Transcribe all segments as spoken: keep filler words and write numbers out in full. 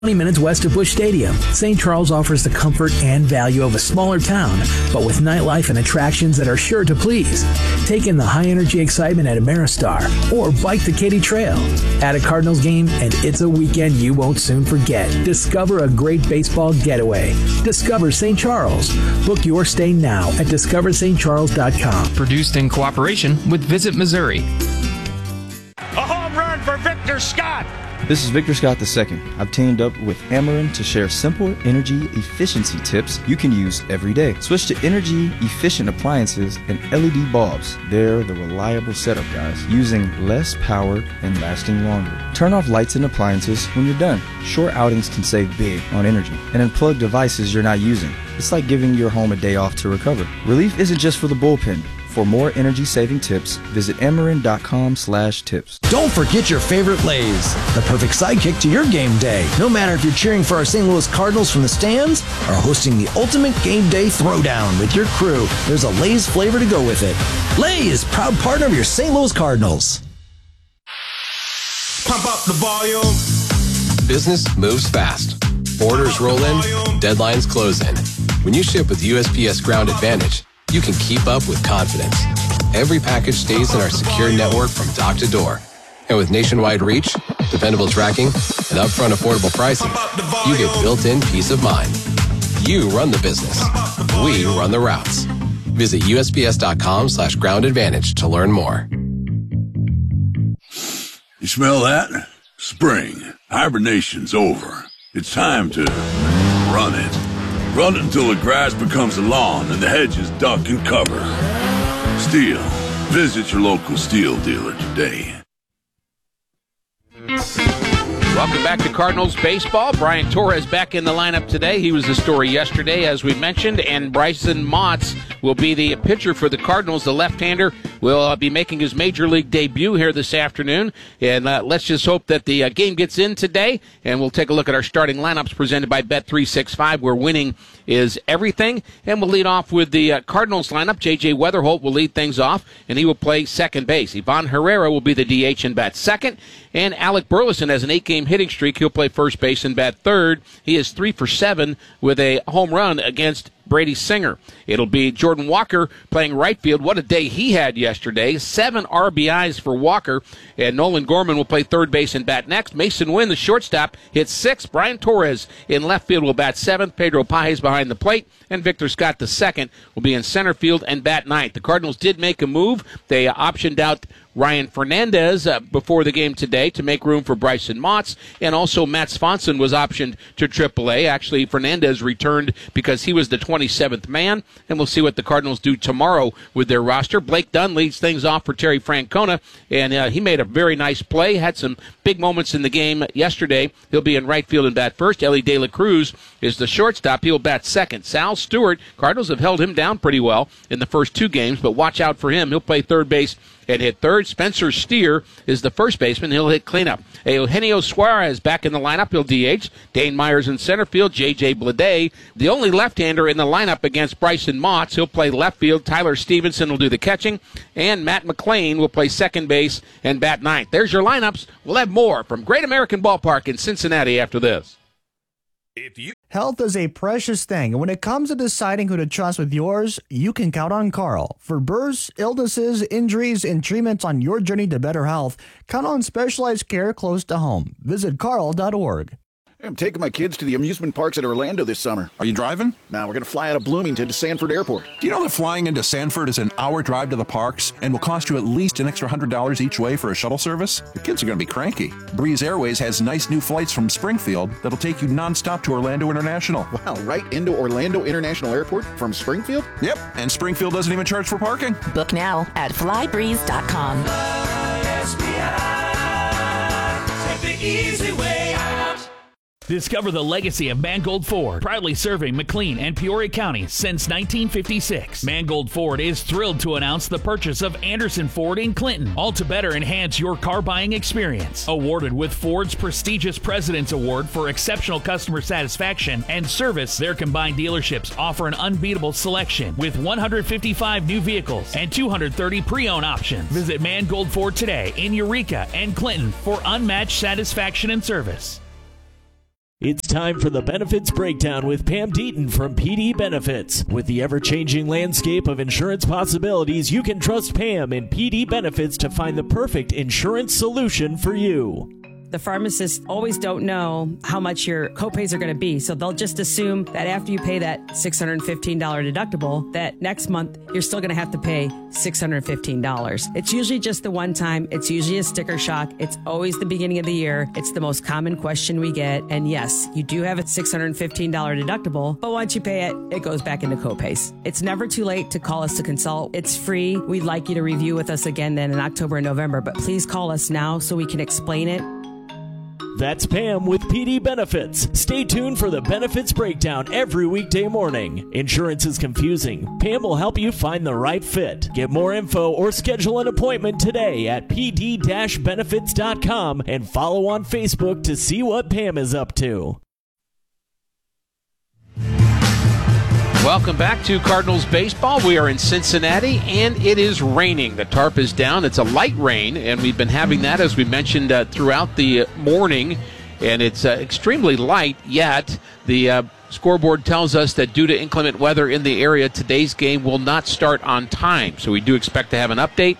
twenty minutes west of Busch Stadium, Saint Charles offers the comfort and value of a smaller town, but with nightlife and attractions that are sure to please. Take in the high-energy excitement at Ameristar or bike the Katy Trail. At a Cardinals game, and it's a weekend you won't soon forget. Discover a great baseball getaway. Discover Saint Charles. Book your stay now at discover st charles dot com. Produced in cooperation with Visit Missouri. A home run for Victor Scott. This is Victor Scott the second. I've teamed up with Ameren to share simple energy efficiency tips you can use every day. Switch to energy-efficient appliances and L E D bulbs. They're the reliable setup, guys, using less power and lasting longer. Turn off lights and appliances when you're done. Short outings can save big on energy. And unplug devices you're not using. It's like giving your home a day off to recover. Relief isn't just for the bullpen. For more energy-saving tips, visit Ameren.com slash tips. Don't forget your favorite Lay's, the perfect sidekick to your game day. No matter if you're cheering for our Saint Louis Cardinals from the stands or hosting the ultimate game day throwdown with your crew, there's a Lay's flavor to go with it. Lay's, proud partner of your Saint Louis Cardinals. Pump up the volume. Business moves fast. Orders roll in, deadlines close in. When you ship with U S P S Ground Advantage, you can keep up with confidence. Every package stays in our secure network from dock to door. And with nationwide reach, dependable tracking, and upfront affordable pricing, you get built-in peace of mind. You run the business. We run the routes. Visit U S P S dot com slash ground advantage to learn more. You smell that? Spring. Hibernation's over. It's time to run it. Run it until the grass becomes a lawn and the hedges duck and cover. Steel. Visit your local Steel dealer today. Welcome back to Cardinals baseball. Brian Torres back in the lineup today. He was the story yesterday, as we mentioned, and Bryson Motts will be the pitcher for the Cardinals. The left-hander will uh, be making his major league debut here this afternoon, and uh, let's just hope that the uh, game gets in today, and we'll take a look at our starting lineups presented by Bet three sixty-five, where winning is everything, and we'll lead off with the uh, Cardinals lineup. J J Weatherholt will lead things off, and he will play second base. Ivan Herrera will be the D H and bat second, and Alec Burleson has an eight-game hitting streak. He'll play first base and bat third. He is three for seven with a home run against Brady Singer. It'll be Jordan Walker playing right field. What a day he had yesterday. Seven R B Is for Walker. And Nolan Gorman will play third base and bat next. Mason Wynn, the shortstop, hits six. Brian Torres in left field will bat seventh. Pedro Pages behind the plate. And Victor Scott, the second, will be in center field and bat ninth. The Cardinals did make a move. They uh, optioned out Ryan Fernandez uh, before the game today to make room for Bryson Motts, and also Matt Swanson was optioned to triple A. Actually, Fernandez returned because he was the twenty-seventh man, and we'll see what the Cardinals do tomorrow with their roster. Blake Dunn leads things off for Terry Francona, and uh, he made a very nice play, had some big moments in the game yesterday. He'll be in right field and bat first. Ellie De La Cruz is the shortstop. He'll bat second. Sal Stewart, Cardinals have held him down pretty well in the first two games, but watch out for him. He'll play third base and hit third. Spencer Steer is the first baseman. He'll hit cleanup. Eugenio Suarez back in the lineup. He'll D H. Dane Myers in center field. J J Bleday, the only left-hander in the lineup against Bryson Motts. He'll play left field. Tyler Stevenson will do the catching. And Matt McLean will play second base and bat ninth. There's your lineups. We'll have more from Great American Ballpark in Cincinnati after this. If you Health is a precious thing, and when it comes to deciding who to trust with yours, you can count on Carl. For births, illnesses, injuries, and treatments on your journey to better health, count on specialized care close to home. Visit carl dot org. I'm taking my kids to the amusement parks at Orlando this summer. Are you driving? Now we're going to fly out of Bloomington to Sanford Airport. Do you know that flying into Sanford is an hour drive to the parks and will cost you at least an extra one hundred dollars each way for a shuttle service? The kids are going to be cranky. Breeze Airways has nice new flights from Springfield that'll take you nonstop to Orlando International. Wow, right into Orlando International Airport from Springfield? Yep, and Springfield doesn't even charge for parking. Book now at fly breeze dot com. S B I, take the easy way out. Discover the legacy of Mangold Ford, proudly serving McLean and Peoria County since nineteen fifty-six. Mangold Ford is thrilled to announce the purchase of Anderson Ford in Clinton, all to better enhance your car buying experience. Awarded with Ford's prestigious President's Award for exceptional customer satisfaction and service, their combined dealerships offer an unbeatable selection with one hundred fifty-five new vehicles and two hundred thirty pre-owned options. Visit Mangold Ford today in Eureka and Clinton for unmatched satisfaction and service. It's time for the Benefits Breakdown with Pam Deaton from P D Benefits. With the ever-changing landscape of insurance possibilities, you can trust Pam in P D Benefits to find the perfect insurance solution for you. The pharmacists always don't know how much your copays are going to be, so they'll just assume that after you pay that six hundred fifteen dollars deductible, that next month you're still going to have to pay six hundred fifteen dollars. It's usually just the one time. It's usually a sticker shock. It's always the beginning of the year. It's the most common question we get. And yes, you do have a six hundred fifteen dollars deductible, but once you pay it, it goes back into copays. It's never too late to call us to consult. It's free. We'd like you to review with us again then in October and November, but please call us now so we can explain it. That's Pam with P D Benefits. Stay tuned for the Benefits Breakdown every weekday morning. Insurance is confusing. Pam will help you find the right fit. Get more info or schedule an appointment today at p d dash benefits dot com and follow on Facebook to see what Pam is up to. Welcome back to Cardinals baseball. We are in Cincinnati, and it is raining. The tarp is down. It's a light rain, and we've been having that, as we mentioned, uh, throughout the morning, and it's uh, extremely light, yet the uh, scoreboard tells us that due to inclement weather in the area, today's game will not start on time. So we do expect to have an update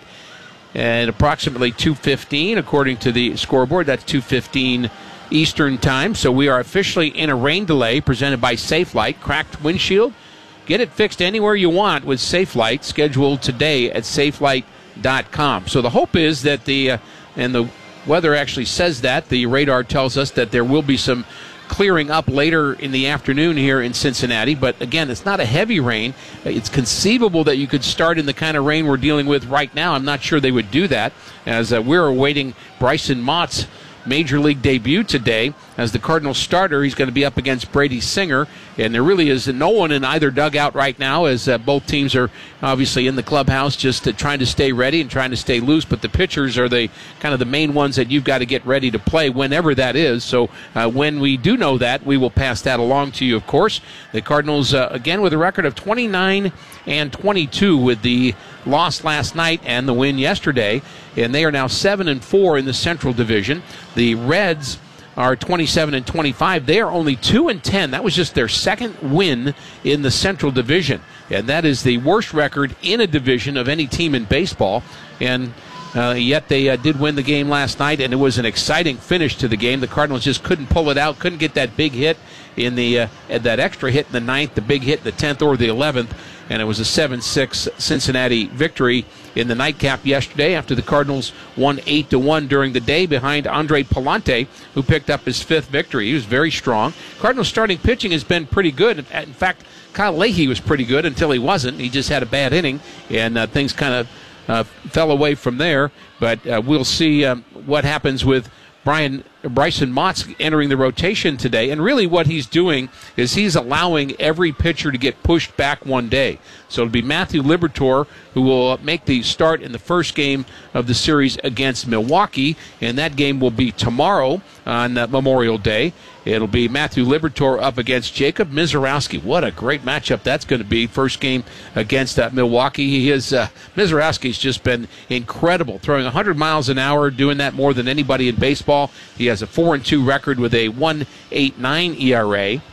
at approximately two fifteen, according to the scoreboard. That's two fifteen Eastern time. So we are officially in a rain delay presented by SafeLight. Cracked windshield? Get it fixed anywhere you want with SafeLight, scheduled today at safelight dot com. So the hope is that the, uh, and the weather actually says that, the radar tells us that there will be some clearing up later in the afternoon here in Cincinnati. But again, it's not a heavy rain. It's conceivable that you could start in the kind of rain we're dealing with right now. I'm not sure they would do that, as uh, we're awaiting Bryson Mott's Major League debut today as the Cardinals starter. He's going to be up against Brady Singer, and there really is no one in either dugout right now, as uh, both teams are obviously in the clubhouse just uh, trying to stay ready and trying to stay loose. But the pitchers are the kind of the main ones that you've got to get ready to play whenever that is. So uh, when we do know that, we will pass that along to you, of course. The Cardinals, uh, again, with a record of twenty-nine and twenty-two with the loss last night and the win yesterday, and they are now seven and four in the Central Division. The Reds are twenty-seven and twenty-five. They are only two and ten. That was just their second win in the Central Division, and that is the worst record in a division of any team in baseball. And uh, yet they uh, did win the game last night, and it was an exciting finish to the game. The Cardinals just couldn't pull it out, couldn't get that big hit in the uh, that extra hit in the ninth, the big hit in the tenth or the eleventh, and it was a seven six Cincinnati victory in the nightcap yesterday after the Cardinals won eight to one during the day behind Andre Palante, who picked up his fifth victory. He was very strong. Cardinals starting pitching has been pretty good. In fact, Kyle Leahy was pretty good until he wasn't. He just had a bad inning, and uh, things kind of uh, fell away from there. But uh, we'll see um, what happens with Brian Bryson Mott's entering the rotation today, and really what he's doing is he's allowing every pitcher to get pushed back one day. So it'll be Matthew Liberatore who will make the start in the first game of the series against Milwaukee, and that game will be tomorrow on uh, Memorial Day. It'll be Matthew Liberatore up against Jacob Misiorowski. What a great matchup that's going to be. First game against uh, Milwaukee. He is uh, Misiorowski's just been incredible, throwing one hundred miles an hour, doing that more than anybody in baseball. He has a four and two record with a one point eight nine E R A.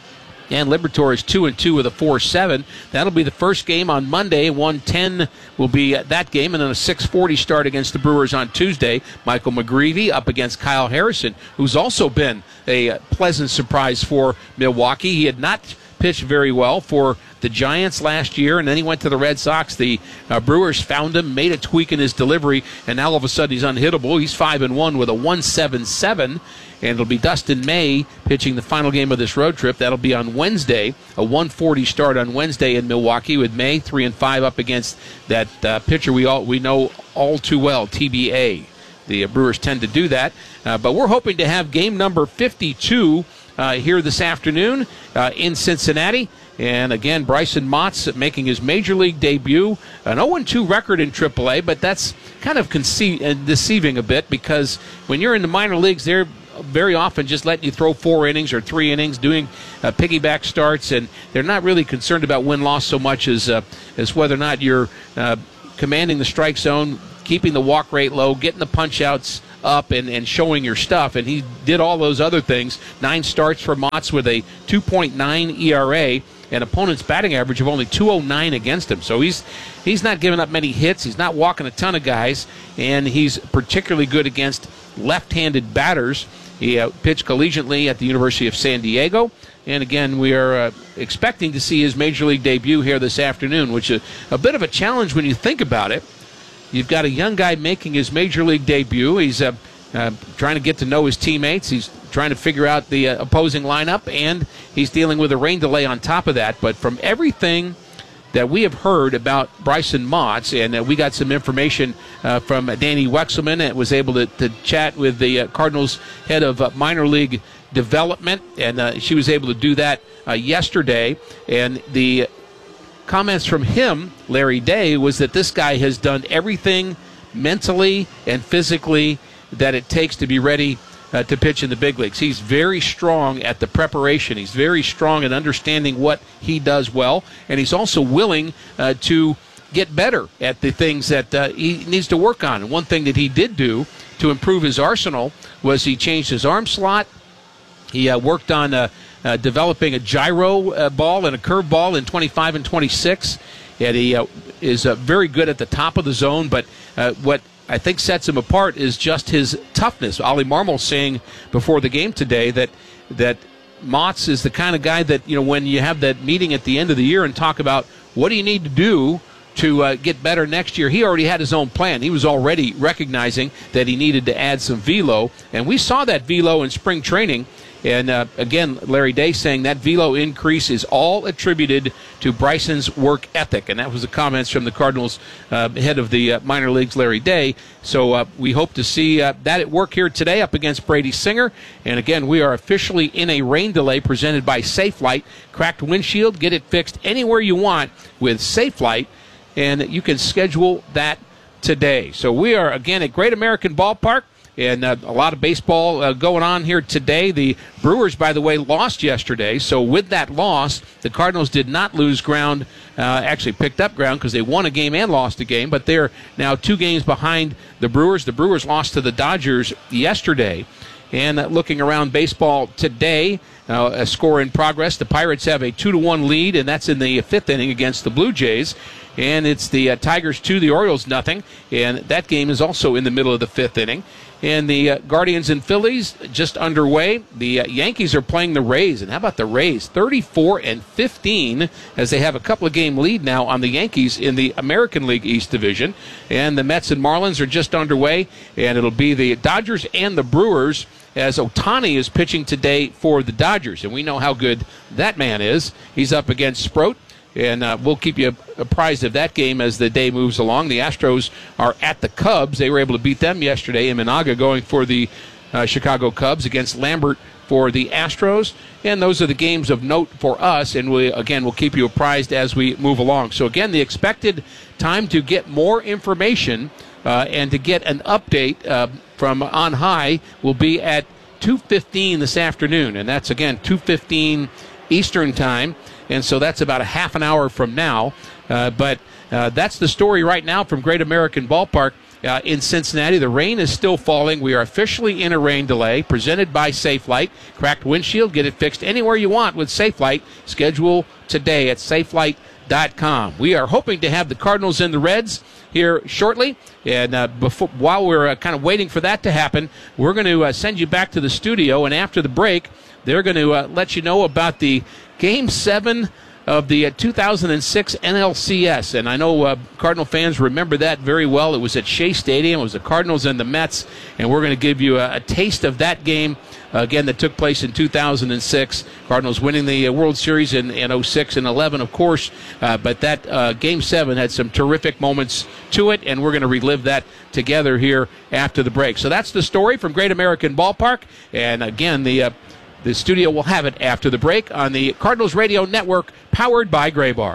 And Liberatore is two and two with a four seven. That'll be the first game on Monday. one ten will be that game, and then a six forty start against the Brewers on Tuesday. Michael McGreevy up against Kyle Harrison, who's also been a pleasant surprise for Milwaukee. He had not pitched very well for the Giants last year, and then he went to the Red Sox. The uh, Brewers found him, made a tweak in his delivery, and now all of a sudden he's unhittable. He's five and one with a one seven seven. And it'll be Dustin May pitching the final game of this road trip. That'll be on Wednesday, a one forty start on Wednesday in Milwaukee, with May three and five up against that uh, pitcher we all we know all too well, T B A. The uh, Brewers tend to do that, uh, but we're hoping to have game number fifty-two uh, here this afternoon uh, in Cincinnati. And again, Bryson Mott's making his Major League debut, an oh and two record in triple A, but that's kind of conce- uh, deceiving a bit, because when you're in the minor leagues, they're very often just letting you throw four innings or three innings, doing uh, piggyback starts, and they're not really concerned about win-loss so much as uh, as whether or not you're uh, commanding the strike zone, keeping the walk rate low, getting the punch-outs up and, and showing your stuff, and he did all those other things. Nine starts for Motts with a two point nine E R A, and opponent's batting average of only two oh nine against him. So he's he's not giving up many hits. He's not walking a ton of guys, and he's particularly good against left-handed batters. He uh, pitched collegiately at the University of San Diego. And again, we are uh, expecting to see his Major League debut here this afternoon, which is a bit of a challenge when you think about it. You've got a young guy making his Major League debut. He's uh, uh, trying to get to know his teammates. He's trying to figure out the uh, opposing lineup, and he's dealing with a rain delay on top of that. But from everything that we have heard about Bryson Motts, and uh, we got some information uh, from Danny Wexelman and was able to, to chat with the uh, Cardinals head of uh, minor league development, and uh, she was able to do that uh, yesterday. And the comments from him, Larry Day, was that this guy has done everything mentally and physically that it takes to be ready uh, to pitch in the big leagues. He's very strong at the preparation. He's very strong at understanding what he does well, and he's also willing uh, to get better at the things that uh, he needs to work on. And one thing that he did do to improve his arsenal was he changed his arm slot. He uh, worked on uh, uh, developing a gyro uh, ball and a curve ball in twenty-five and twenty-six. And he uh, is uh, very good at the top of the zone. But uh, what I think sets him apart is just his toughness. Ollie Marmol saying before the game today that that Motts is the kind of guy that, you know, when you have that meeting at the end of the year and talk about what do you need to do to uh, get better next year, he already had his own plan. He was already recognizing that he needed to add some velo. And we saw that velo in spring training. And, uh, again, Larry Day saying that velo increase is all attributed to Bryson's work ethic. And that was the comments from the Cardinals uh, head of the uh, minor leagues, Larry Day. So uh, we hope to see uh, that at work here today up against Brady Singer. And, again, we are officially in a rain delay presented by Safelite. Cracked windshield, get it fixed anywhere you want with Safelite. And you can schedule that today. So we are, again, at Great American Ballpark. And uh, a lot of baseball uh, going on here today. The Brewers, by the way, lost yesterday. So with that loss, the Cardinals did not lose ground, uh, actually picked up ground because they won a game and lost a game. But they're now two games behind the Brewers. The Brewers lost to the Dodgers yesterday. And uh, looking around baseball today, uh, a score in progress. The Pirates have a two to one lead, and that's in the fifth inning against the Blue Jays. And it's the uh, Tigers two, the Orioles nothing. And that game is also in the middle of the fifth inning. And the uh, Guardians and Phillies just underway. The uh, Yankees are playing the Rays. And how about the Rays? thirty-four and fifteen as they have a couple of game lead now on the Yankees in the American League East Division. And the Mets and Marlins are just underway. And it'll be the Dodgers and the Brewers as Ohtani is pitching today for the Dodgers. And we know how good that man is. He's up against Sproat. And uh, we'll keep you apprised of that game as the day moves along. The Astros are at the Cubs. They were able to beat them yesterday. Imanaga going for the uh, Chicago Cubs against Lambert for the Astros. And those are the games of note for us. And we, again, we'll keep you apprised as we move along. So, again, the expected time to get more information uh, and to get an update uh, from on high will be at two fifteen this afternoon. And that's, again, two fifteen Eastern time. And so that's about a half an hour from now. Uh, but uh, that's the story right now from Great American Ballpark uh, in Cincinnati. The rain is still falling. We are officially in a rain delay presented by Safelite. Cracked windshield, get it fixed anywhere you want with Safelite. Schedule today at safelite dot com. We are hoping to have the Cardinals and the Reds here shortly. And uh, before, while we're uh, kind of waiting for that to happen, we're going to uh, send you back to the studio. And after the break, they're going to uh, let you know about the Game seven of the uh, two thousand six N L C S. And I know uh, Cardinal fans remember that very well. It was at Shea Stadium. It was the Cardinals and the Mets. And we're going to give you a, a taste of that game, uh, again, that took place in two thousand six. Cardinals winning the uh, World Series in, in oh six and eleven, of course. Uh, but that uh, Game seven had some terrific moments to it. And we're going to relive that together here after the break. So that's the story from Great American Ballpark. And, again, the... Uh, The studio will have it after the break on the Cardinals Radio Network, powered by Gray Bar.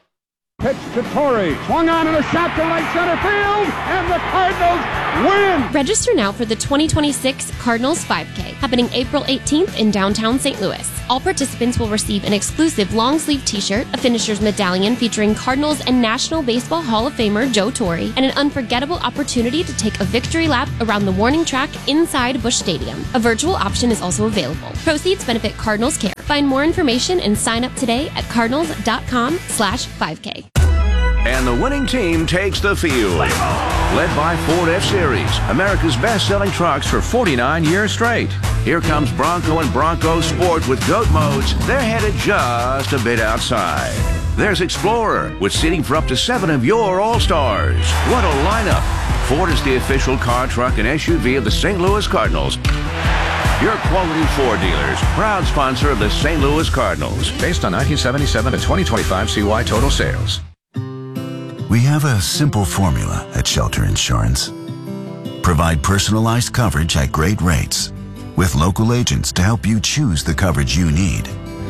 Pitch to Torrey, swung on and a shot to right center field, and the Cardinals win! Register now for the twenty twenty-six Cardinals five K, happening April eighteenth in downtown Saint Louis. All participants will receive an exclusive long-sleeve t-shirt, a finisher's medallion featuring Cardinals and National Baseball Hall of Famer Joe Torre, and an unforgettable opportunity to take a victory lap around the warning track inside Busch Stadium. A virtual option is also available. Proceeds benefit Cardinals Care. Find more information and sign up today at cardinals.com slash 5K. And the winning team takes the field. Led by Ford F-Series, America's best-selling trucks for forty-nine years straight. Here comes Bronco and Bronco Sport with GOAT modes. They're headed just a bit outside. There's Explorer with seating for up to seven of your All-Stars. What a lineup. Ford is the official car, truck, and S U V of the Saint Louis Cardinals. Your quality Ford dealers, proud sponsor of the Saint Louis Cardinals. Based on nineteen seventy-seven to twenty twenty-five C Y total sales. We have a simple formula at Shelter Insurance. Provide personalized coverage at great rates with local agents to help you choose the coverage you need.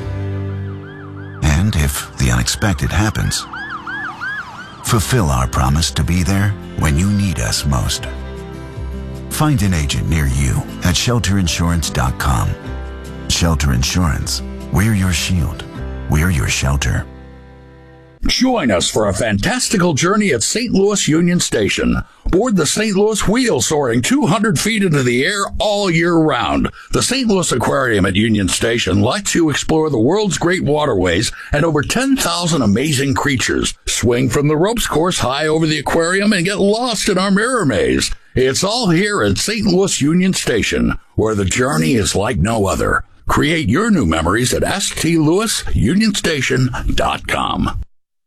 And if the unexpected happens, fulfill our promise to be there when you need us most. Find an agent near you at shelter insurance dot com. Shelter Insurance. We're your shield. We're your shelter. Join us for a fantastical journey at Saint Louis Union Station. Board the Saint Louis Wheel soaring two hundred feet into the air all year round. The Saint Louis Aquarium at Union Station lets you explore the world's great waterways and over ten thousand amazing creatures. Swing from the ropes course high over the aquarium and get lost in our mirror maze. It's all here at Saint Louis Union Station, where the journey is like no other. Create your new memories at s t louis union station dot com.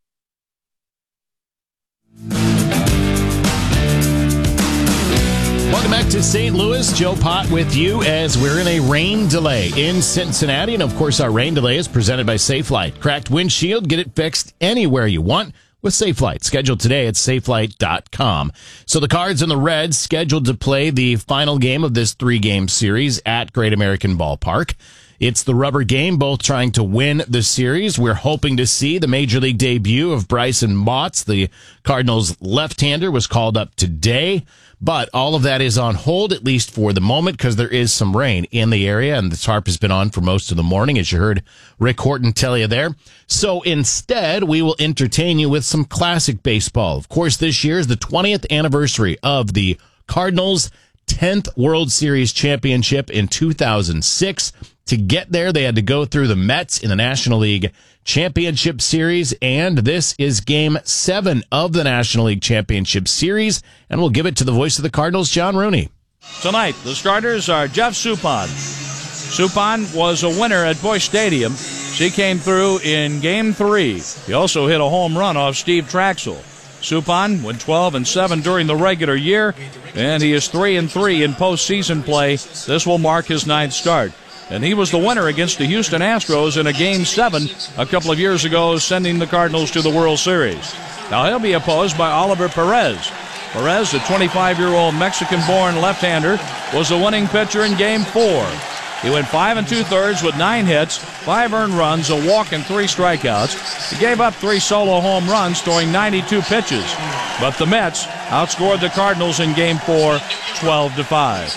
Welcome back to Saint Louis. Joe Pott with you as we're in a rain delay in Cincinnati. And, of course, our rain delay is presented by Safelite. Cracked windshield, get it fixed anywhere you want with Safelite. Scheduled today at safelite dot com. So the Cards and the Reds scheduled to play the final game of this three-game series at Great American Ballpark. It's the rubber game, both trying to win the series. We're hoping to see the Major League debut of Bryson Motts. The Cardinals left-hander was called up today, but all of that is on hold, at least for the moment, because there is some rain in the area, and the tarp has been on for most of the morning, as you heard Rick Horton tell you there. So instead, we will entertain you with some classic baseball. Of course, this year is the twentieth anniversary of the Cardinals' tenth World Series championship in two thousand six. To get there, they had to go through the Mets in the National League Championship Series, and this is Game seven of the National League Championship Series, and we'll give it to the voice of the Cardinals, John Rooney. Tonight, the starters are Jeff Suppan. Suppan was a winner at Busch Stadium. She came through in Game three. He also hit a home run off Steve Traxel. Suppan went twelve and seven during the regular year, and he is three and three in postseason play. This will mark his ninth start. And he was the winner against the Houston Astros in a Game seven a couple of years ago, sending the Cardinals to the World Series. Now he'll be opposed by Oliver Perez. Perez, a twenty-five-year-old Mexican-born left-hander, was the winning pitcher in Game four. He went five and two-thirds with nine hits, five earned runs, a walk, and three strikeouts. He gave up three solo home runs, throwing ninety-two pitches. But the Mets outscored the Cardinals in Game four, twelve to five.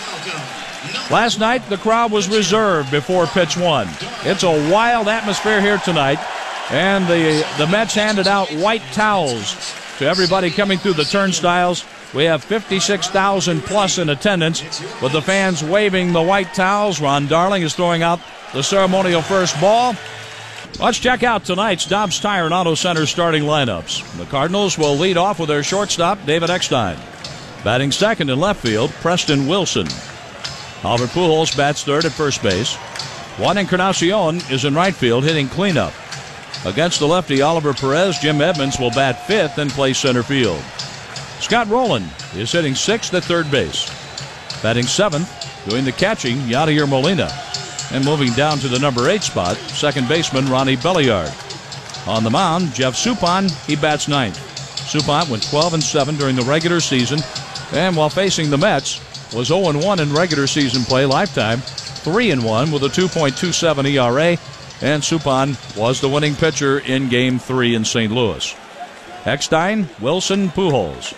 Last night, the crowd was reserved before pitch one. It's a wild atmosphere here tonight, and the, the Mets handed out white towels to everybody coming through the turnstiles. We have fifty-six thousand plus in attendance, with the fans waving the white towels. Ron Darling is throwing out the ceremonial first ball. Let's check out tonight's Dobbs Tire and Auto Center starting lineups. The Cardinals will lead off with their shortstop, David Eckstein. Batting second in left field, Preston Wilson. Albert Pujols bats third at first base. Juan Encarnacion is in right field, hitting cleanup. Against the lefty Oliver Perez, Jim Edmonds will bat fifth and play center field. Scott Rowland is hitting sixth at third base. Batting seventh, doing the catching, Yadier Molina. And moving down to the number eight spot, second baseman Ronnie Belliard. On the mound, Jeff Suppan, he bats ninth. Suppan went twelve and seven during the regular season, and while facing the Mets, was oh and one in regular season play lifetime, three and one with a two point two seven E R A, and Suppan was the winning pitcher in Game three in Saint Louis. Eckstein, Wilson, Pujols.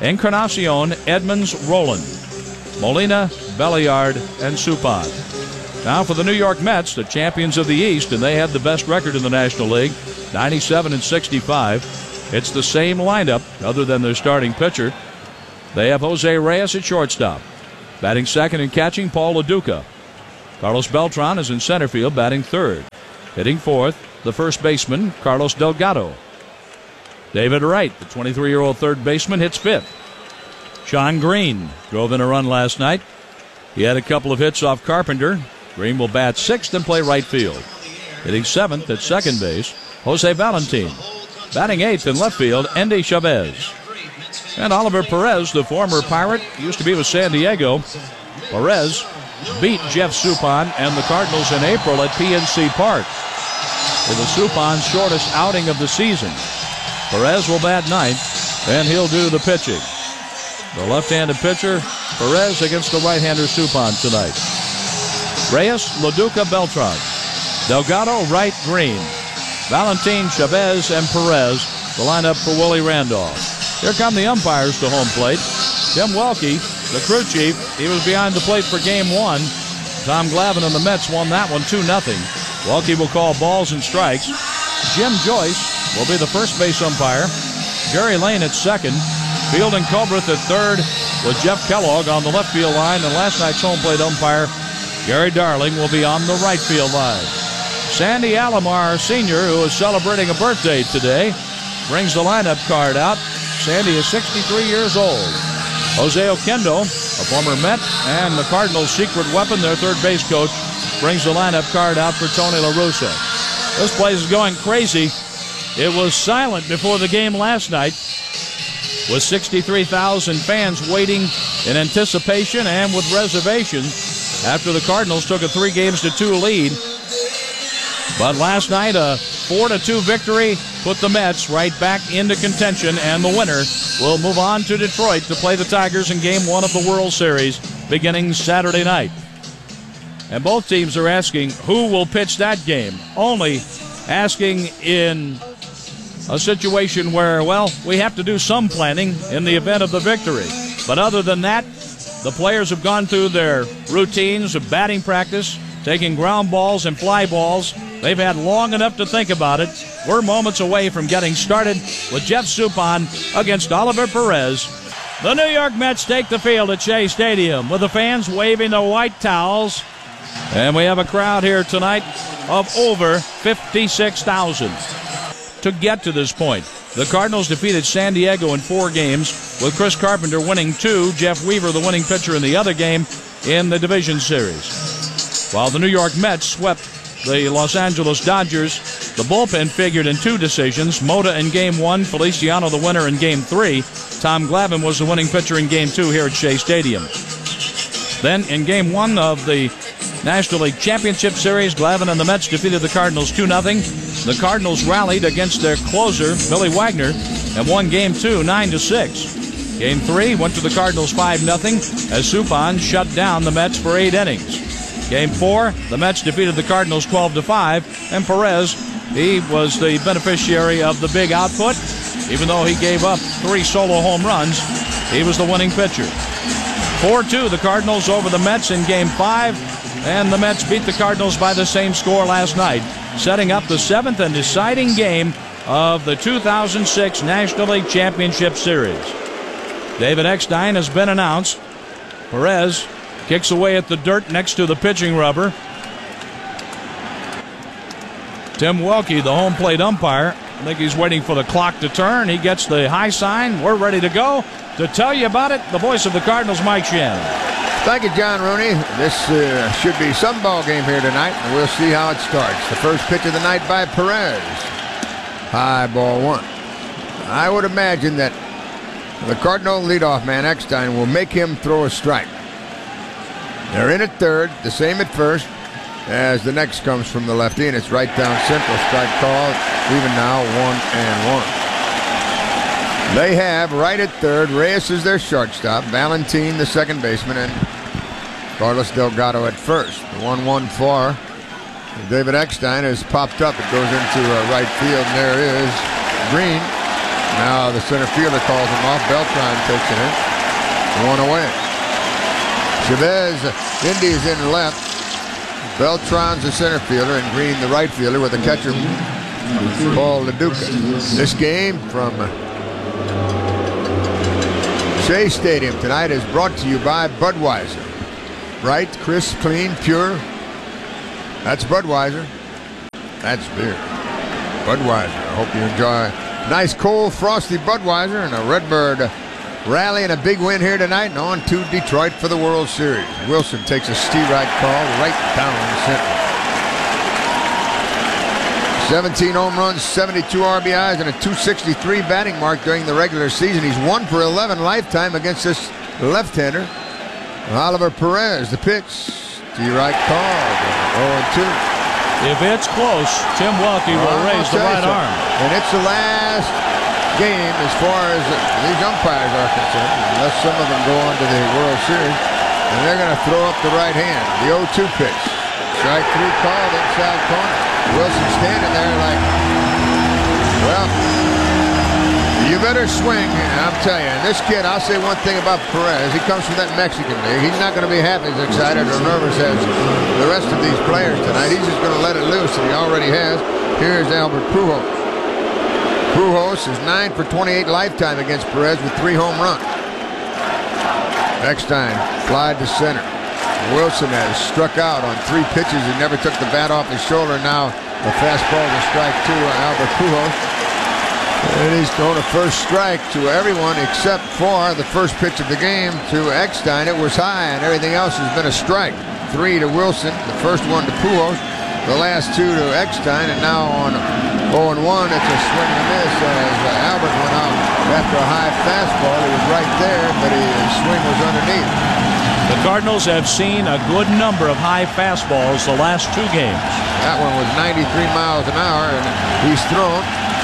Encarnacion, Edmonds, Rowland. Molina, Belliard, and Suppan. Now for the New York Mets, the champions of the East, and they had the best record in the National League, ninety-seven and sixty-five. It's the same lineup, other than their starting pitcher. They have Jose Reyes at shortstop. Batting second and catching, Paul LaDuca. Carlos Beltran is in center field, batting third. Hitting fourth, the first baseman, Carlos Delgado. David Wright, the twenty-three-year-old third baseman, hits fifth. Sean Green drove in a run last night. He had a couple of hits off Carpenter. Green will bat sixth and play right field. Hitting seventh at second base, Jose Valentin. Batting eighth in left field, Endy Chavez. And Oliver Perez, the former Pirate, used to be with San Diego. Perez beat Jeff Suppan and the Cardinals in April at P N C Park. With the Suppan's shortest outing of the season. Perez will bat ninth, and he'll do the pitching. The left-handed pitcher, Perez, against the right-hander Suppan tonight. Reyes, LaDuca, Beltran. Delgado, Wright, Green. Valentin, Chavez, and Perez, the lineup for Willie Randolph. Here come the umpires to home plate. Tim Welke, the crew chief, he was behind the plate for game one. Tom Glavine and the Mets won that one two nothing. Welke will call balls and strikes. Jim Joyce will be the first base umpire. Jerry Lane at second. Field and Culbreth at third, with Jeff Kellogg on the left field line. And last night's home plate umpire, Gary Darling, will be on the right field line. Sandy Alomar Senior, who is celebrating a birthday today, brings the lineup card out. Sandy is sixty-three years old. Jose Oquendo, a former Met, and the Cardinals' secret weapon, their third base coach, brings the lineup card out for Tony La Russa. This place is going crazy. It was silent before the game last night, with sixty-three thousand fans waiting in anticipation and with reservation after the Cardinals took a three games to two lead. But last night, a four to two victory put the Mets right back into contention, and the winner will move on to Detroit to play the Tigers in game one of the World Series beginning Saturday night. And both teams are asking who will pitch that game, only asking in a situation where, well, we have to do some planning in the event of the victory. But other than that, the players have gone through their routines of batting practice, taking ground balls and fly balls. They've had long enough to think about it. We're moments away from getting started with Jeff Suppan against Oliver Perez. The New York Mets take the field at Shea Stadium with the fans waving the white towels. And we have a crowd here tonight of over fifty-six thousand. To get to this point, the Cardinals defeated San Diego in four games, with Chris Carpenter winning two, Jeff Weaver the winning pitcher in the other game in the division series. While the New York Mets swept the Los Angeles Dodgers, the bullpen figured in two decisions. Mota in game one, Feliciano the winner in game three. Tom Glavine was the winning pitcher in game two here at Shea Stadium. Then in game one of the National League Championship Series, Glavine and the Mets defeated the Cardinals two nothing. The Cardinals rallied against their closer, Billy Wagner, and won game two, nine to six. Game three went to the Cardinals five nothing as Suppan shut down the Mets for eight innings. Game four, the Mets defeated the Cardinals twelve to five, and Perez, he was the beneficiary of the big output. Even though he gave up three solo home runs, he was the winning pitcher. four two, the Cardinals over the Mets in game five, and the Mets beat the Cardinals by the same score last night, setting up the seventh and deciding game of the two thousand six National League Championship Series. David Eckstein has been announced. Perez kicks away at the dirt next to the pitching rubber. Tim Welke, the home plate umpire, I think he's waiting for the clock to turn. He gets the high sign. We're ready to go. To tell you about it, the voice of the Cardinals, Mike Shannon. Thank you, John Rooney. This uh, should be some ball game here tonight, and we'll see how it starts. The first pitch of the night by Perez. High ball one. I would imagine that the Cardinal leadoff man, Eckstein, will make him throw a strike. They're in at third, the same at first, as the next comes from the lefty, and it's right down central. Strike call, even now, one and one. They have right at third, Reyes is their shortstop, Valentin the second baseman, and Carlos Delgado at first. The one one for David Eckstein has popped up. It goes into uh, right field, and there is Green. Now the center fielder calls him off. Beltran takes it in. One away. Chavez, Indy is in left. Beltran's the center fielder and Green the right fielder with the catcher, Paul LaDuca. This game from Shea Stadium tonight is brought to you by Budweiser. Bright, crisp, clean, pure. That's Budweiser. That's beer. Budweiser. I hope you enjoy nice, cold, frosty Budweiser and a Redbird rally and a big win here tonight and on to Detroit for the World Series. Wilson takes a steer-right call right down center. seventeen home runs, seventy-two R B Is, and a two sixty-three batting mark during the regular season. He's one for eleven lifetime against this left-hander. Oliver Perez, the pitch. Steer-right call. oh and two. If it's close, Tim Welke will raise the right arm. And it's the last game as far as these umpires are concerned, unless some of them go on to the World Series. And they're going to throw up the right hand. The oh two pitch. Strike three called inside corner. Wilson standing there like, well, you better swing. I'm telling you, and this kid, I'll say one thing about Perez. He comes from that Mexican league. He's not going to be half as excited or nervous as the rest of these players tonight. He's just going to let it loose, and he already has. Here's Albert Pujols. Pujols is nine for twenty-eight lifetime against Perez with three home runs. Eckstein flied to center. Wilson has struck out on three pitches. He never took the bat off his shoulder. Now the fastball to strike two on Albert Pujols. And he's thrown a first strike to everyone except for the first pitch of the game to Eckstein. It was high, and everything else has been a strike. Three to Wilson, the first one to Pujols, the last two to Eckstein, and now on oh and one, it's a swing and a miss as uh, Albert went out after a high fastball. He was right there, but he, his swing was underneath. The Cardinals have seen a good number of high fastballs the last two games. That one was ninety-three miles an hour, and he's thrown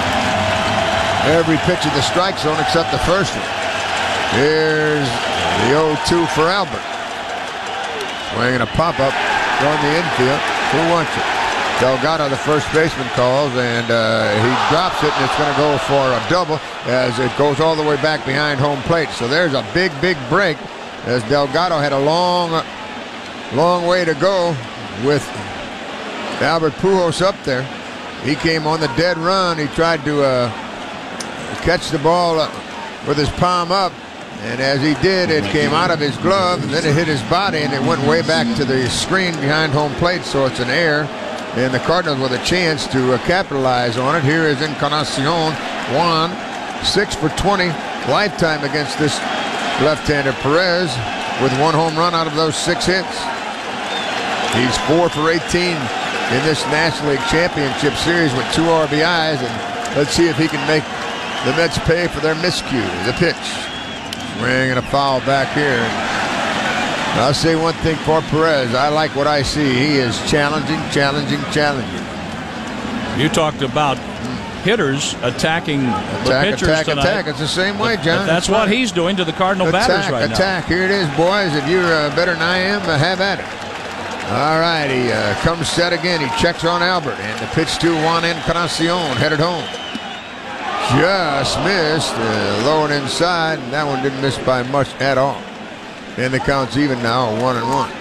every pitch of the strike zone except the first one. Here's the oh two for Albert. Swinging a pop-up from the infield. Who wants it? Delgado, the first baseman, calls, and uh, he drops it, and it's going to go for a double as it goes all the way back behind home plate. So there's a big, big break as Delgado had a long, long way to go with Albert Pujols up there. He came on the dead run. He tried to uh, catch the ball uh, with his palm up, and as he did, it came out of his glove, and then it hit his body, and it went way back to the screen behind home plate, so it's an error. And the Cardinals with a chance to uh, capitalize on it. Here is Encarnacion, Juan, six for twenty lifetime against this left-hander Perez with one home run out of those six hits. He's four for eighteen in this National League Championship Series with two R B Is, and let's see if he can make the Mets pay for their miscue. The pitch. Swing and a foul back here. I'll say one thing for Perez. I like what I see. He is challenging, challenging, challenging. You talked about hitters attacking attack, the pitchers attack, tonight. Attack, It's the same way, John. That's, that's what he's doing to the Cardinal attack, batters right attack. now. Attack. Here it is, boys. If you're uh, better than I am, uh, have at it. All right, he uh, comes set again. He checks on Albert, and the pitch to Juan Encarnacion, headed home. Just missed, uh, low and inside, and that one didn't miss by much at all. And the count's even now, one and one.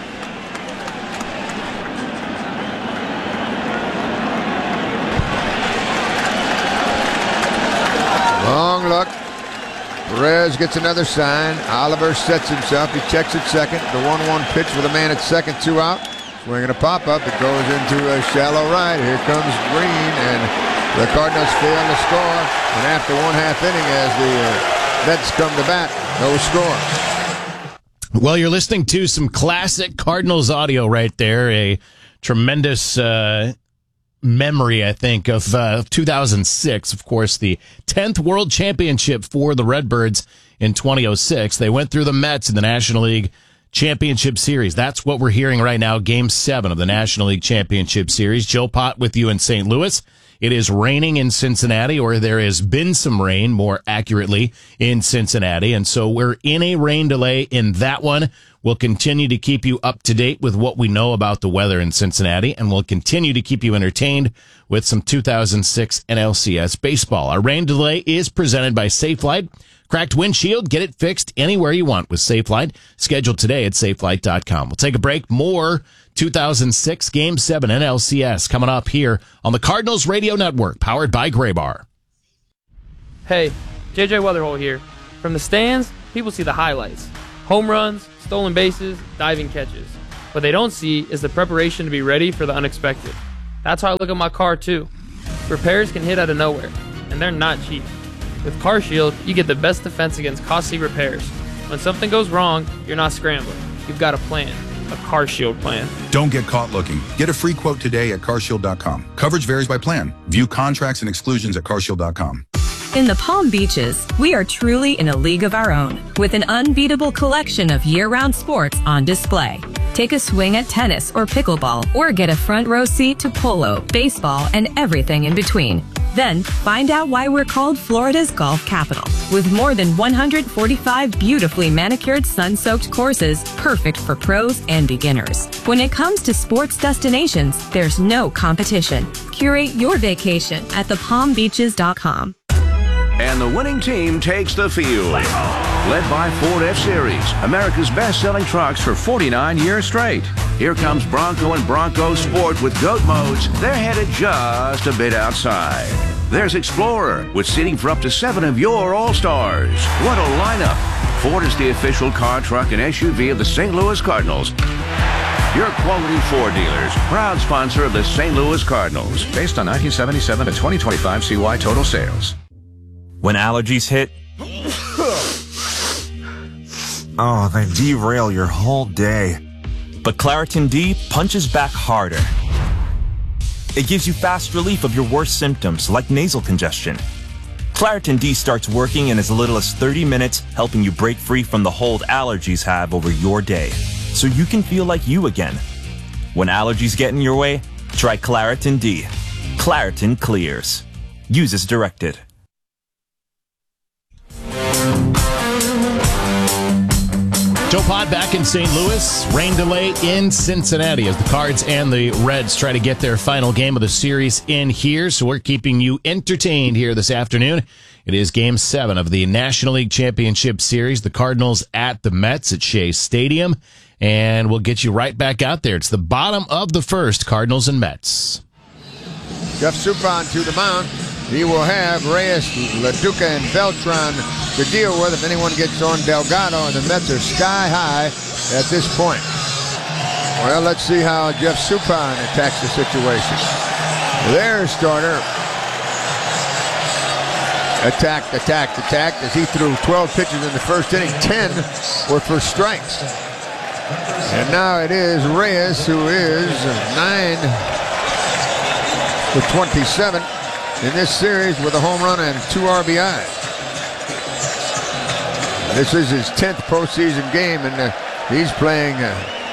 Long look. Perez gets another sign. Oliver sets himself. He checks at second. The one one pitch with a man at second, two out. Swinging a pop-up. It goes into a shallow right. Here comes Green, and the Cardinals fail to score. And after one half inning, as the uh, Mets come to bat, no score. Well, you're listening to some classic Cardinals audio right there. A tremendous uh, memory, I think, of uh, two thousand six. Of course, the tenth World Championship for the Redbirds in twenty oh six. They went through the Mets in the National League Championship Series. That's what we're hearing right now, Game seven of the National League Championship Series. Joe Pott with you in Saint Louis. It is raining in Cincinnati, or there has been some rain, more accurately, in Cincinnati. And so we're in a rain delay in that one. We'll continue to keep you up to date with what we know about the weather in Cincinnati, and we'll continue to keep you entertained with some two thousand six N L C S baseball. Our rain delay is presented by Safelite. Cracked windshield, get it fixed anywhere you want with Safelite. Scheduled today at safelite dot com. We'll take a break. More two thousand six Game seven N L C S coming up here on the Cardinals Radio Network, powered by Graybar. Hey, J J Weatherhole here. From the stands, people see the highlights. Home runs, stolen bases, diving catches. What they don't see is the preparation to be ready for the unexpected. That's how I look at my car, too. Repairs can hit out of nowhere, and they're not cheap. With CarShield, you get the best defense against costly repairs. When something goes wrong, you're not scrambling. You've got a plan. A CarShield plan. Don't get caught looking. Get a free quote today at car shield dot com. Coverage varies by plan. View contracts and exclusions at car shield dot com. In the Palm Beaches, we are truly in a league of our own, with an unbeatable collection of year-round sports on display. Take a swing at tennis or pickleball, or get a front row seat to polo, baseball, and everything in between. Then, find out why we're called Florida's golf capital, with more than one hundred forty-five beautifully manicured sun-soaked courses, perfect for pros and beginners. When it comes to sports destinations, there's no competition. Curate your vacation at the palm beaches dot com. And the winning team takes the field. Led by Ford F-Series, America's best-selling trucks for forty-nine years straight. Here comes Bronco and Bronco Sport with GOAT modes. They're headed just a bit outside. There's Explorer with seating for up to seven of your All-Stars. What a lineup. Ford is the official car, truck, and S U V of the Saint Louis Cardinals. Your quality Ford dealers, proud sponsor of the Saint Louis Cardinals. Based on nineteen seventy-seven to twenty twenty-five C Y total sales. When allergies hit, oh, they derail your whole day. But Claritin D punches back harder. It gives you fast relief of your worst symptoms, like nasal congestion. Claritin D starts working in as little as thirty minutes, helping you break free from the hold allergies have over your day, so you can feel like you again. When allergies get in your way, try Claritin D. Claritin clears. Use as directed. Joe Pod back in Saint Louis. Rain delay in Cincinnati as the Cards and the Reds try to get their final game of the series in here. So we're keeping you entertained here this afternoon. It is Game seven of the National League Championship Series. The Cardinals at the Mets at Shea Stadium. And we'll get you right back out there. It's the bottom of the first, Cardinals and Mets. Jeff Suppan to the mound. He will have Reyes, LaDuca, and Beltran to deal with if anyone gets on Delgado, and the Mets are sky high at this point. Well, let's see how Jeff Suppan attacks the situation. Their starter attacked, attacked, attacked as he threw twelve pitches in the first inning. ten were for strikes. And now it is Reyes who is nine for twenty-seven in this series with a home run and two R B Is. This is his tenth postseason game, and uh, he's playing uh,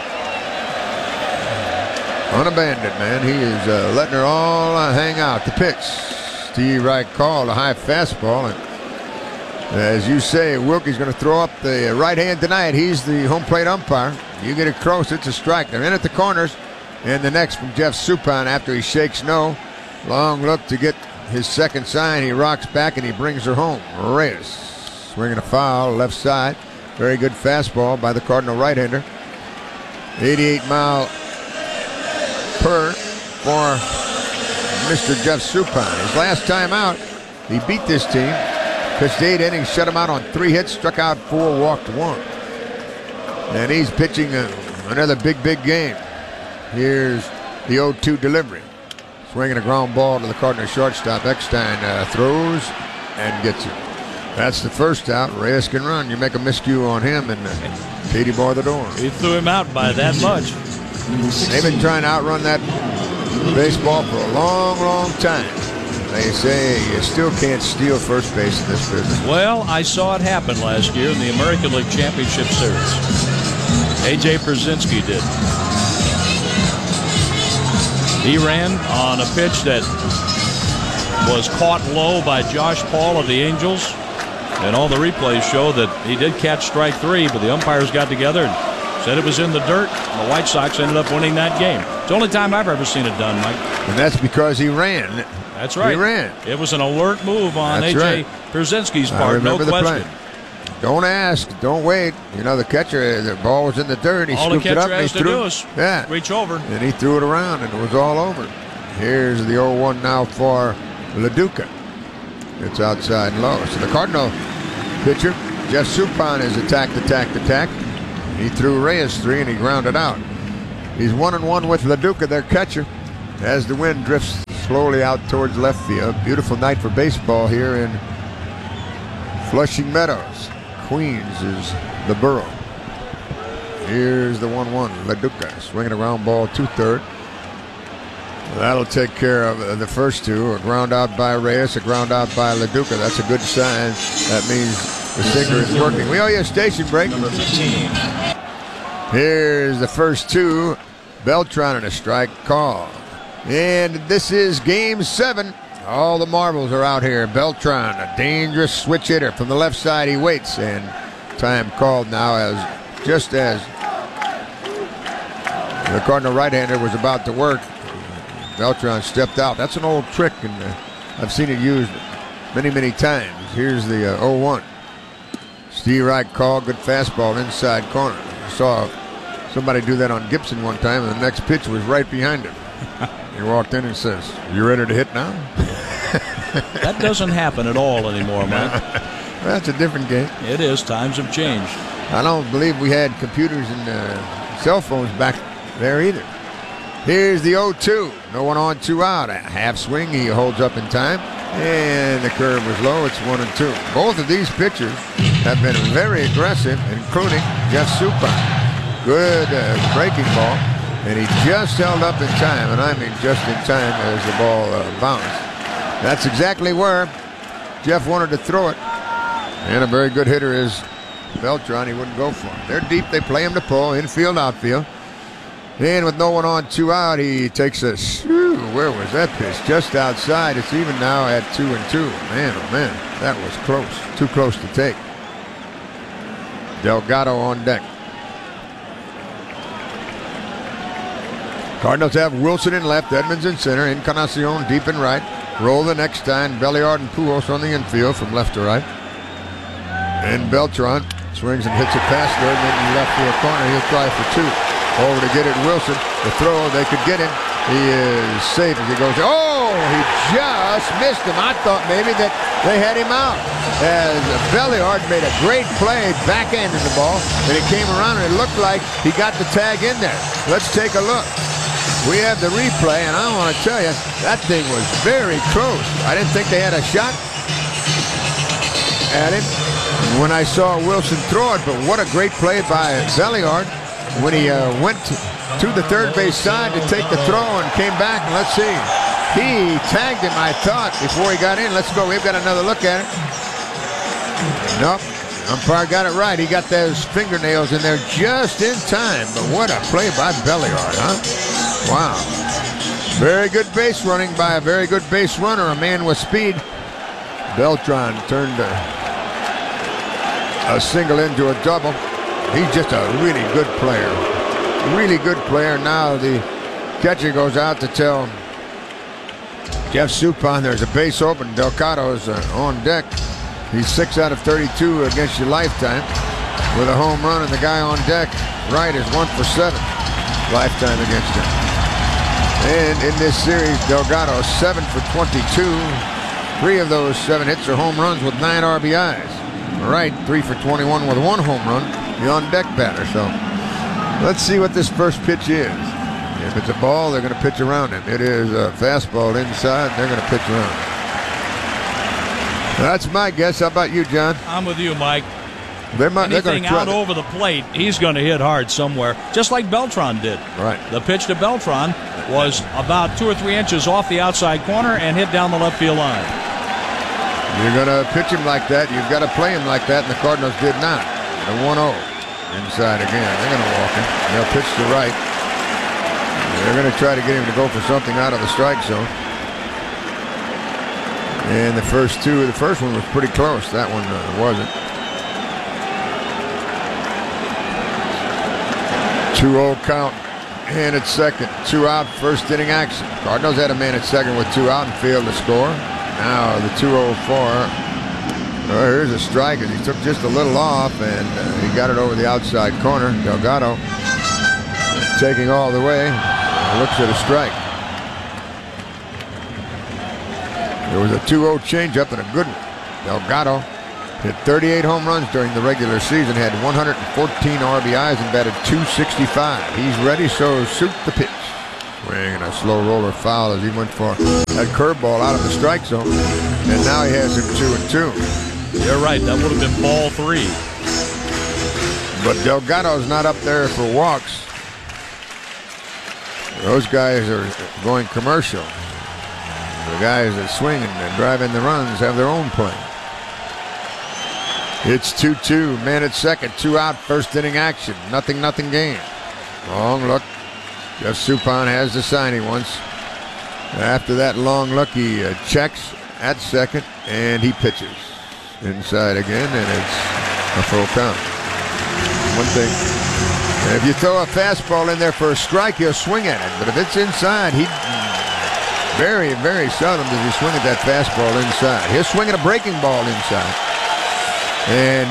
unabandoned, man. He is uh, letting her all uh, hang out. The pitch, Steve Reich called a high fastball, and as you say, Wilkie's going to throw up the right hand tonight. He's the home plate umpire. You get it close, it's a strike. They're in at the corners, and the next from Jeff Suppan after he shakes no. Long look to get his second sign. He rocks back and he brings her home. Reyes swinging a foul left side. Very good fastball by the Cardinal right-hander. eighty-eight mile per for Mister Jeff Suppan. His last time out, he beat this team. Pitched eight innings, shut him out on three hits, struck out four, walked one. And he's pitching a, another big, big game. Here's the oh two delivery. Swinging a ground ball to the Cardinals shortstop. Eckstein uh, throws and gets it. That's the first out. Reyes can run. You make a miscue on him, and uh, Petey bar the door. He threw him out by that much. They've been trying to outrun that baseball for a long, long time. They say you still can't steal first base in this business. Well, I saw it happen last year in the American League Championship Series. A J Pierzynski did. He ran on a pitch that was caught low by Josh Paul of the Angels. And all the replays show that he did catch strike three, but the umpires got together and said it was in the dirt. And the White Sox ended up winning that game. It's the only time I've ever seen it done, Mike. And that's because he ran. That's right. He ran. It was an alert move on That's A J right. Pierzynski's I part, no remember the question. play. Don't ask. Don't wait. You know, the catcher, the ball was in the dirt. He all the scooped it catcher up and has he to threw do it. is Yeah. reach over. And he threw it around, and it was all over. Here's the oh one now for LaDuca. It's outside low. So the Cardinal pitcher, Jeff Suppan, is attacked, attacked, attacked. He threw Reyes three, and he grounded out. He's one and one with LaDuca, their catcher, as the wind drifts slowly out towards left field. Beautiful night for baseball here in Flushing Meadows. Queens is the borough. Here's the one one. LaDuca swinging a ground ball to third. That'll take care of the first two. A ground out by Reyes, a ground out by LaDuca. That's a good sign. That means the sinker is working. We owe you a station break. Number fifteen. Here's the first two. Beltran and a strike call. And this is game seven. All the marbles are out here. Beltran, a dangerous switch hitter from the left side. He waits, and time called now as just as the Cardinal right-hander was about to work. Beltran stepped out. That's an old trick, and uh, I've seen it used many, many times. Here's the uh, oh one. Steve Wright called, good fastball inside corner. I saw somebody do that on Gibson one time, and the next pitch was right behind him. He walked in and says, "You ready to hit now?" That doesn't happen at all anymore, Mike. That's a different game. It is. Times have changed. I don't believe we had computers and uh, cell phones back there either. Here's the oh two. No one on, two out. A half swing. He holds up in time. And the curve was low. It's one and two. Both of these pitchers have been very aggressive, including Jeff Suppan. Good uh, breaking ball. And he just held up in time. And I mean just in time as the ball uh, bounced. That's exactly where Jeff wanted to throw it. And a very good hitter is Beltran. He wouldn't go for it. They're deep. They play him to pull. Infield, outfield. And with no one on, two out, he takes a, whew, where was that pitch? Just outside. It's even now at two and two. Man, oh man, that was close. Too close to take. Delgado on deck. Cardinals have Wilson in left, Edmonds in center, Encarnacion deep in right. Roll the next time, Belliard and Pujols on the infield from left to right. And Beltran swings and hits it past third, and then left field corner. He'll try for two. Over to get it, Wilson. The throw, they could get him. He is safe as he goes. Oh, he just missed him. I thought maybe that they had him out. As Belliard made a great play, backhanded the ball, and it came around, and it looked like he got the tag in there. Let's take a look. We have the replay, and I want to tell you, that thing was very close. I didn't think they had a shot at him when I saw Wilson throw it, but what a great play by Belliard when he uh, went to, to the third base side to take the throw and came back. And let's see. He tagged him, I thought, before he got in. Let's go. We've got another look at it. Nope. Umpire got it right. He got those fingernails in there just in time. But what a play by Belliard, huh? Wow. Very good base running by a very good base runner, a man with speed. Beltran turned a, a single into a double. He's just a really good player. Really good player. Now the catcher goes out to tell Jeff Suppan there's a base open. Delgado's uh, on deck. He's six out of thirty-two against your lifetime with a home run, and the guy on deck, Wright, is one for seven lifetime against him. And in this series, Delgado seven for twenty-two. Three of those seven hits are home runs with nine R B Is. Wright, three for twenty-one with one home run. The on-deck batter. So let's see what this first pitch is. If it's a ball, they're going to pitch around him. It is a fastball inside. They're going to pitch around him. That's my guess. How about you, John? I'm with you, Mike. They might, Anything out over the plate, he's going to hit hard somewhere, just like Beltran did. Right. The pitch to Beltran was about two or three inches off the outside corner and hit down the left field line. You're going to pitch him like that. You've got to play him like that, and the Cardinals did not. The one oh. Inside again. They're going to walk him. They'll pitch to right. They're going to try to get him to go for something out of the strike zone. And the first two, the first one was pretty close. That one uh, wasn't. two oh count. And at second. Two out, first inning action. Cardinals had a man at second with two out and failed to score. Now the two oh four Well, here's a strike as he took just a little off, and uh, he got it over the outside corner. Delgado taking all the way. Looks at a strike. There was a two oh changeup and a good one. Delgado hit thirty-eight home runs during the regular season, had one hundred fourteen R B Is, and batted two sixty-five. He's ready, so shoot the pitch. Swing and a slow roller foul as he went for that curveball out of the strike zone. And now he has him two and two. You're right. That would have been ball three. But Delgado's not up there for walks. Those guys are going commercial. The guys that swing and drive in the runs have their own play. It's two two. Man at second. Two out. First inning action. Nothing, nothing game. Long look. Jeff Suppan has the sign he wants. After that long look, he uh, checks at second, and he pitches. Inside again, and it's a full count. One thing, if you throw a fastball in there for a strike, he'll swing at it. But if it's inside, he very, very seldom does he swing at that fastball inside. He'll swing at a breaking ball inside. And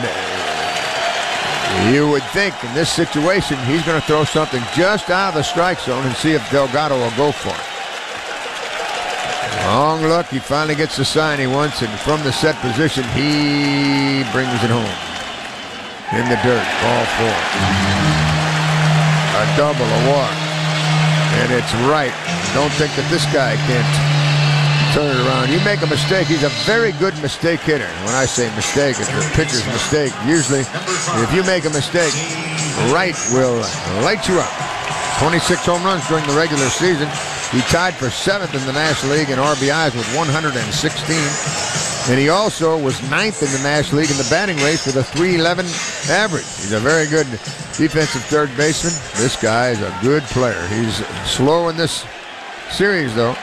you would think in this situation, he's going to throw something just out of the strike zone and see if Delgado will go for it. Long look, he finally gets the sign he wants, and from the set position, he brings it home. In the dirt, ball four. A double, a walk. And it's right. Don't think that this guy can't turn it around. You make a mistake, he's a very good mistake hitter. When I say mistake, it's the pitcher's mistake. Usually, if you make a mistake, right will light you up. twenty-six home runs during the regular season. He tied for seventh in the National League in R B Is with one hundred sixteen. And he also was ninth in the National League in the batting race with a three eleven average. He's a very good defensive third baseman. This guy is a good player. He's slow in this series, though.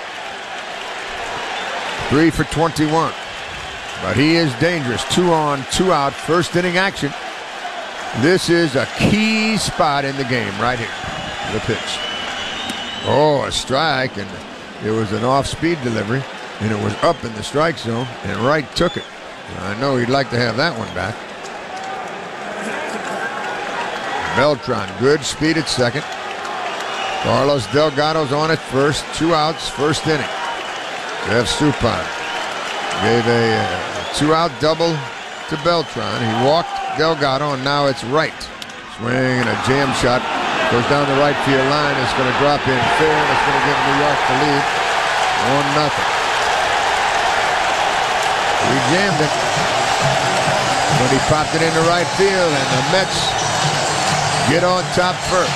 Three for twenty-one. But he is dangerous. Two on, two out, first inning action. This is a key spot in the game right here. The pitch. Oh, a strike, and it was an off-speed delivery, and it was up in the strike zone, and Wright took it. I know he'd like to have that one back. Beltran, good speed at second. Carlos Delgado's on at first, two outs, first inning. Jeff Suppan gave a uh, two-out double to Beltran. He walked Delgado, and now it's Wright. Swing and a jam shot. Goes down the right field line. It's going to drop in fair, and it's going to give New York the lead. One nothing. He jammed it. But he popped it into right field, and the Mets get on top first.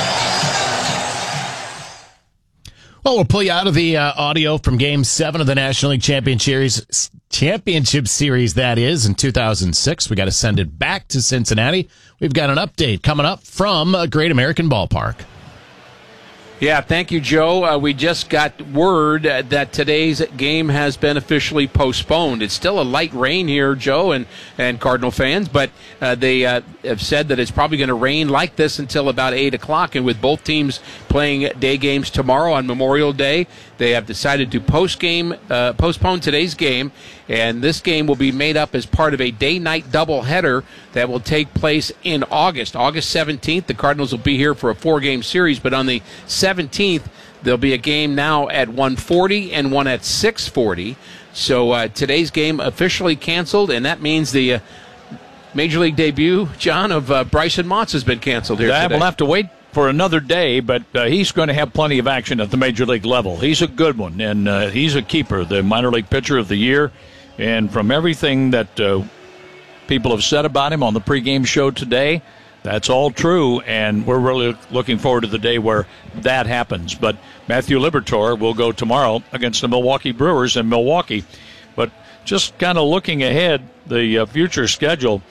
Well, we'll pull you out of the uh, audio from Game seven of the National League Championship Series, Championship Series, that is, in two thousand six. We got to send it back to Cincinnati. We've got an update coming up from a Great American Ballpark. Yeah, thank you, Joe. Uh, we just got word uh, that today's game has been officially postponed. It's still a light rain here, Joe, and, and Cardinal fans, but uh, they uh, have said that it's probably going to rain like this until about eight o'clock, and with both teams playing day games tomorrow on Memorial Day, they have decided to post game, uh, postpone today's game, and this game will be made up as part of a day-night doubleheader that will take place in August. August seventeenth, the Cardinals will be here for a four-game series, but on the seventeenth, there'll be a game now at one forty and one at six forty. So uh, today's game officially canceled, and that means the uh, Major League debut, John, of uh, Bryson Motts has been canceled here yeah, today. We'll have to wait for another day, but uh, he's going to have plenty of action at the Major League level. He's a good one, and uh, he's a keeper, the minor league pitcher of the year. And from everything that uh, people have said about him on the pregame show today, that's all true, and we're really looking forward to the day where that happens. But Matthew Liberatore will go tomorrow against the Milwaukee Brewers in Milwaukee. But just kind of looking ahead, the uh, future schedule,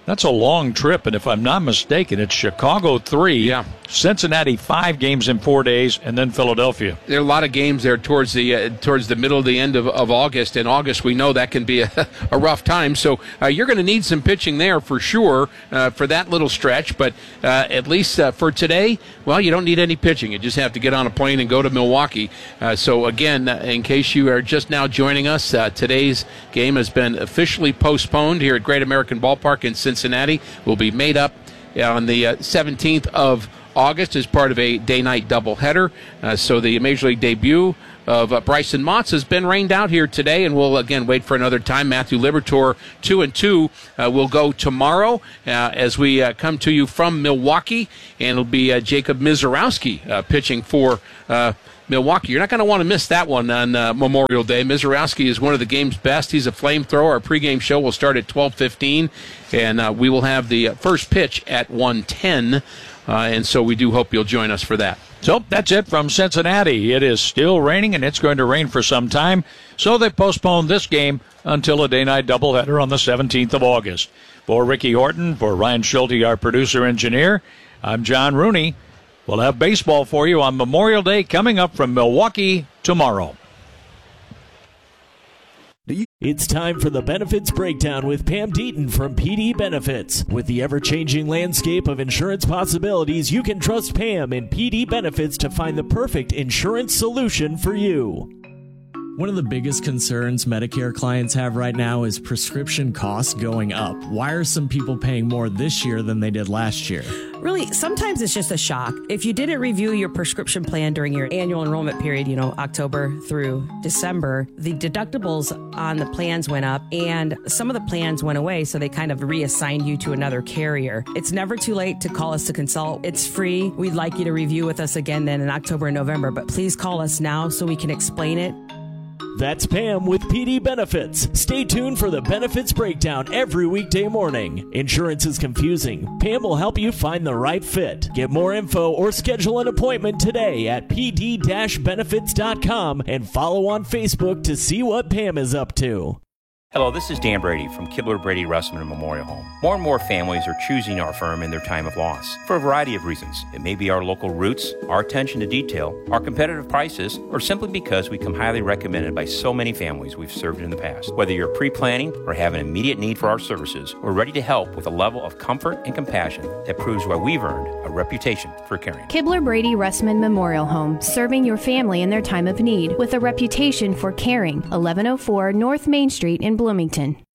That's a long trip, and if I'm not mistaken, it's Chicago three, yeah. Cincinnati five games in four days, and then Philadelphia. There are a lot of games there towards the uh, towards the middle of the end of, of August. In August, we know that can be a, a rough time. So uh, you're going to need some pitching there for sure uh, for that little stretch. But uh, at least uh, for today, well, you don't need any pitching. You just have to get on a plane and go to Milwaukee. Uh, so again, uh, in case you are just now joining us, uh, today's game has been officially postponed here at Great American Ballpark in Cincinnati. Will be made up on the uh, seventeenth of August as part of a day-night doubleheader. Uh, so the Major League debut of uh, Bryson Motts has been rained out here today, and we'll again wait for another time. Matthew Liberatore, two and two, uh, will go tomorrow uh, as we uh, come to you from Milwaukee, and it'll be uh, Jacob Misiorowski uh, pitching for Uh, Milwaukee. You're not going to want to miss that one on uh, Memorial Day. Misiorowski is one of the game's best. He's a flamethrower. Our pregame show will start at twelve fifteen, and uh, we will have the first pitch at one ten, uh, and so we do hope you'll join us for that. So that's it from Cincinnati. It is still raining, and it's going to rain for some time, so they postponed this game until a day-night doubleheader on the seventeenth of August. For Ricky Horton, for Ryan Schulte, our producer-engineer, I'm John Rooney. We'll have baseball for you on Memorial Day coming up from Milwaukee tomorrow. It's time for the Benefits Breakdown with Pam Deaton from P D Benefits. With the ever-changing landscape of insurance possibilities, you can trust Pam and P D Benefits to find the perfect insurance solution for you. One of the biggest concerns Medicare clients have right now is prescription costs going up. Why are some people paying more this year than they did last year? Really, sometimes it's just a shock. If you didn't review your prescription plan during your annual enrollment period, you know, October through December, the deductibles on the plans went up and some of the plans went away, so they kind of reassigned you to another carrier. It's never too late to call us to consult. It's free. We'd like you to review with us again then in October and November, but please call us now so we can explain it. That's Pam with P D Benefits. Stay tuned for the Benefits Breakdown every weekday morning. Insurance is confusing. Pam will help you find the right fit. Get more info or schedule an appointment today at p d dash benefits dot com and follow on Facebook to see what Pam is up to. Hello, this is Dan Brady from Kibler Brady Russman Memorial Home. More and more families are choosing our firm in their time of loss for a variety of reasons. It may be our local roots, our attention to detail, our competitive prices, or simply because we come highly recommended by so many families we've served in the past. Whether you're pre-planning or have an immediate need for our services, we're ready to help with a level of comfort and compassion that proves why we've earned a reputation for caring. Kibler Brady Russman Memorial Home, serving your family in their time of need with a reputation for caring. eleven oh four North Main Street in Bloomington.